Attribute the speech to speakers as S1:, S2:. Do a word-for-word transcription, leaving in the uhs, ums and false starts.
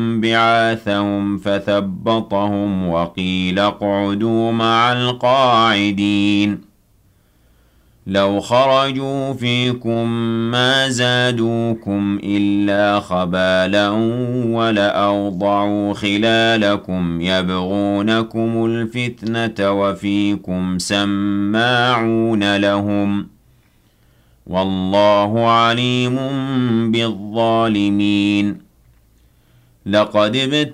S1: بعاثهم فثبطهم وقيل اقعدوا مع القاعدين لو خرجوا فيكم ما زادوكم إلا خبالا ولأوضعوا خلالكم يبغونكم الفتنة وفيكم سماعون لهم والله عليم بالظالمين لقد